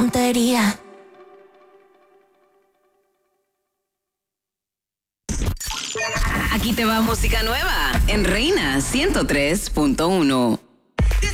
tontería. Aquí te va música nueva en Reina 103.1.